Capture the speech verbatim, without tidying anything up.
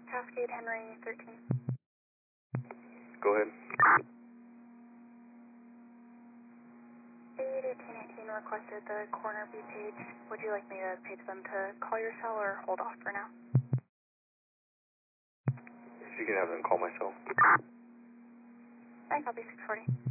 Cascade Henry thirteen. Go ahead. eight eighteen eighteen requested the corner be paged. Would you like me to page them to call your cell or hold off for now? If you can have them call myself. I copy six forty.